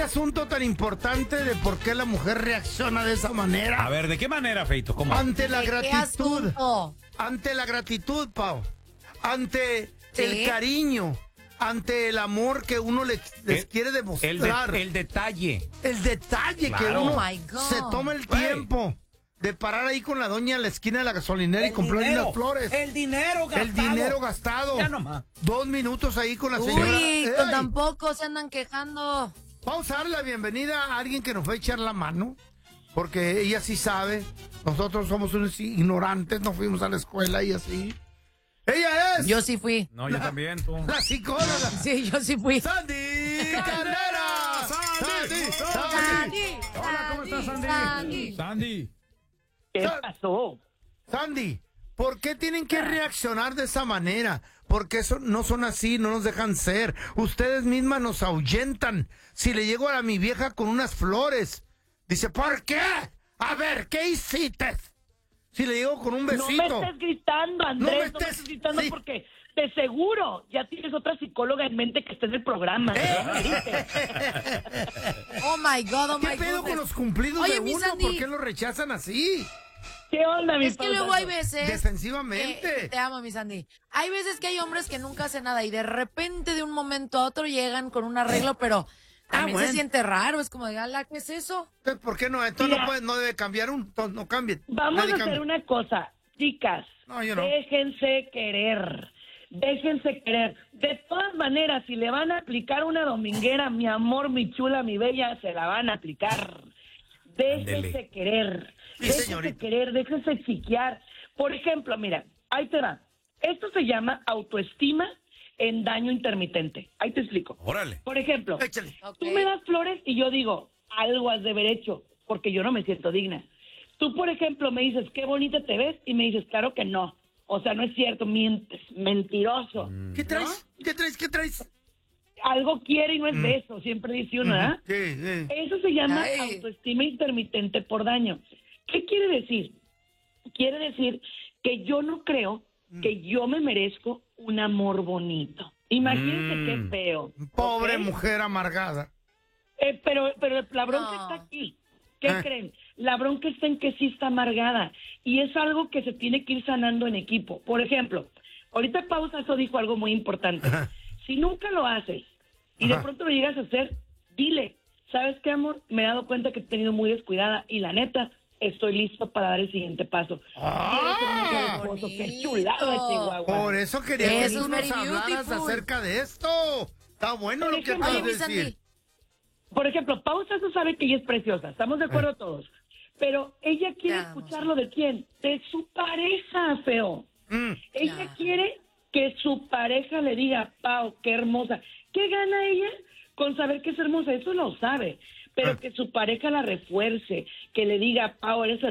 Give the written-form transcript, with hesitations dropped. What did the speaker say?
asunto tan importante de por qué la mujer reacciona de esa manera. A ver, ¿de qué manera, Feito? ¿Cómo? Ante la gratitud. Asunto? Ante la gratitud, Pau. Ante ¿Sí? el cariño. Ante el amor que uno les quiere demostrar. El detalle. El detalle que Claro. uno Oh my God. se toma el tiempo de parar ahí con la doña en la esquina de la gasolinera y comprarle unas flores. El dinero gastado. El dinero gastado. Ya nomás. 2 minutos ahí con la señora. Uy, ¡Ey! tampoco se andan quejando. Vamos a darle la bienvenida a alguien que nos va a echar la mano, porque ella sí sabe. Nosotros somos unos ignorantes, no fuimos a la escuela y así. Ella es Yo sí fui. No, yo también, tú. la psicóloga Sí, yo sí fui. Sandy Caldera. Sandy. Hola, ¿cómo estás, Sandy? Sandy. Sandy. ¿Qué pasó? Sandy, ¿por qué tienen que reaccionar de esa manera? Porque eso no son así, no nos dejan ser. Ustedes mismas nos ahuyentan. Si le llego a mi vieja con unas flores, dice, ¿por qué? A ver, ¿qué hiciste? Si le llego con un besito. No me estés gritando, Andrés, no me estés gritando sí. porque de seguro ya tienes otra psicóloga en mente que esté en el programa. Oh my God, oh my ¿Qué pedo goodness. con los cumplidos Oye, de mi uno? Sandy. ¿Por qué los rechazan así? ¿Qué onda, mi Es que luego hay veces. Defensivamente. Te amo, mi Sandy. Hay veces que hay hombres que nunca hacen nada y de repente, de un momento a otro, llegan con un arreglo, pero también bueno. se siente raro. Es como de, ala, ¿qué es eso? Entonces, ¿por qué no? Entonces Mira. no debe cambiar no cambien. Vamos Nadie a hacer cambia. una cosa, chicas. No, yo no. Déjense querer. Déjense querer. De todas maneras, si le van a aplicar una dominguera, mi amor, mi chula, mi bella, se la van a aplicar. Déjense Ándele. querer. Sí, Déjense señorita. querer, déjense chiquear. Por ejemplo, mira, ahí te va. Esto se llama autoestima en daño intermitente. Ahí te explico. Órale. Por ejemplo, Échale. Ok. tú me das flores y yo digo, algo has de haber hecho, porque yo no me siento digna. Tú, por ejemplo, me dices, qué bonita te ves, y me dices, claro que no. O sea, no es cierto, mientes, mentiroso. ¿Qué traes? ¿Qué traes? ¿Qué traes? Algo quiere y no es de eso, siempre dice uno, ¿verdad? Sí, sí. Eso se llama Ay. autoestima intermitente por daño. ¿Qué quiere decir? Quiere decir que yo no creo que yo me merezco un amor bonito. Imagínense qué feo. Pobre ¿ok? mujer amargada. Pero la bronca No. está aquí. ¿Qué creen? La bronca está en que sí está amargada. Y es algo que se tiene que ir sanando en equipo. Por ejemplo, ahorita Pausazo dijo algo muy importante. Ajá. Si nunca lo haces y de Ajá. pronto lo llegas a hacer, dile, ¿sabes qué, amor? Me he dado cuenta que te he tenido muy descuidada y la neta, estoy listo para dar el siguiente paso. Quiero ser un mejor esposo. ¡Qué chulado de Chihuahua! Por eso quería que Eso tú es nos very hablaras beautiful. acerca de esto. Está bueno Por lo que ejemplo, acabas Oye, de mi Sandy. decir. Por ejemplo, Pausazo sabe que ella es preciosa, estamos de acuerdo todos. Pero ella quiere Te amo, escucharlo de quién? De su pareja, feo. Ella Claro. quiere que su pareja le diga, Pau, qué hermosa. ¿Qué gana ella con saber que es hermosa? Eso lo sabe. Pero que su pareja la refuerce, que le diga, Pau, eres